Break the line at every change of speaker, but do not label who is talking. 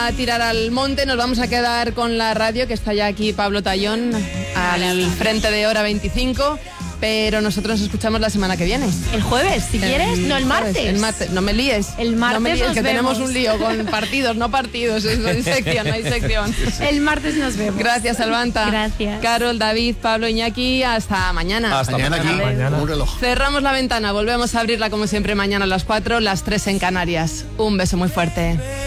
a tirar al monte, nos vamos a quedar con la radio, que está ya aquí Pablo Tallón, al frente de Hora 25. Pero nosotros nos escuchamos la semana que viene.
¿El jueves, si quieres? No, el martes.
El martes. No me líes.
El martes
no me líes,
nos
que
vemos.
Tenemos un lío con partidos, no partidos. No hay sección, no hay sección.
El martes nos vemos.
Gracias, Albanta.
Gracias.
Carol, David, Pablo, Iñaki, hasta mañana.
Hasta mañana aquí.
Mañana.
Un reloj.
Cerramos la ventana, volvemos a abrirla como siempre mañana a las 4, las 3 en Canarias. Un beso muy fuerte.